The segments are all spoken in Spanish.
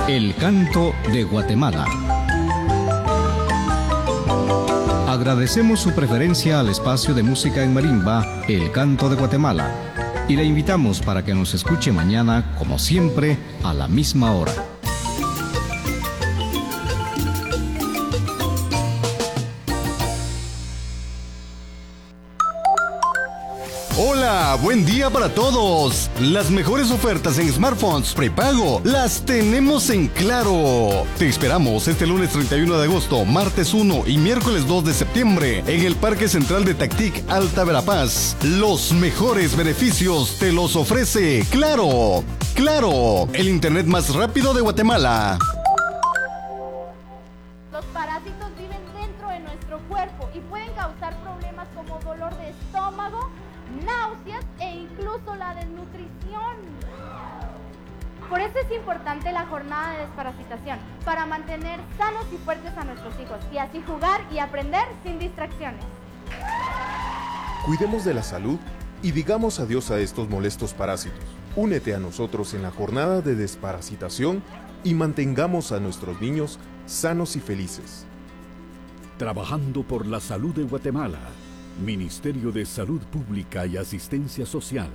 El canto de Guatemala. Agradecemos su preferencia al espacio de música en marimba, El Canto de Guatemala, y le invitamos para que nos escuche mañana, como siempre, a la misma hora. Hola, buen día para todos. Las mejores ofertas en smartphones prepago las tenemos en Claro. Te esperamos este lunes 31 de agosto, martes 1 y miércoles 2 de septiembre en el Parque Central de Tactic, Alta Verapaz. Los mejores beneficios te los ofrece Claro. Claro, el internet más rápido de Guatemala. Los parásitos viven dentro de nuestro cuerpo y pueden causar problemas como dolor de estómago, náuseas e incluso la desnutrición. Por eso es importante la jornada de desparasitación, para mantener sanos y fuertes a nuestros hijos y así jugar y aprender sin distracciones. Cuidemos de la salud y digamos adiós a estos molestos parásitos. Únete a nosotros en la jornada de desparasitación y mantengamos a nuestros niños sanos y felices. Trabajando por la salud de Guatemala. Ministerio de Salud Pública y Asistencia Social.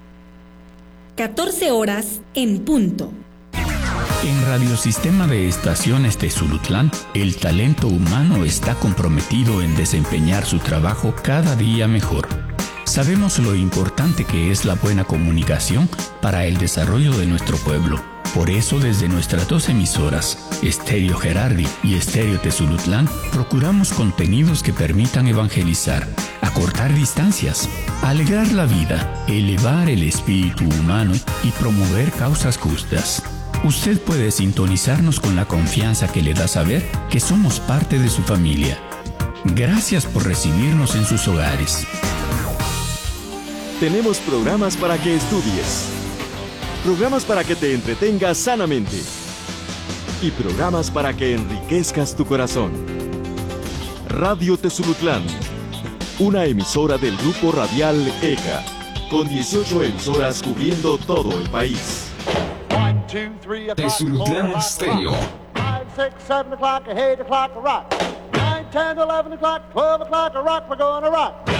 14 horas en punto. En Radiosistema de Estaciones de Xulutlán, el talento humano está comprometido en desempeñar su trabajo cada día mejor. Sabemos lo importante que es la buena comunicación para el desarrollo de nuestro pueblo. Por eso, desde nuestras dos emisoras, Estéreo Gerardi y Estéreo Tezulutlán, procuramos contenidos que permitan evangelizar, acortar distancias, alegrar la vida, elevar el espíritu humano y promover causas justas. Usted puede sintonizarnos con la confianza que le da saber que somos parte de su familia. Gracias por recibirnos en sus hogares. Tenemos programas para que estudies, programas para que te entretengas sanamente y programas para que enriquezcas tu corazón. Radio Tezulutlán, una emisora del grupo radial ECA, con 18 emisoras cubriendo todo el país. Tezulutlán Stereo. 5, 6, 7 o'clock, 8 o'clock, rock. 9, 10, 11 o'clock, 12 o'clock, rock, we're gonna rock.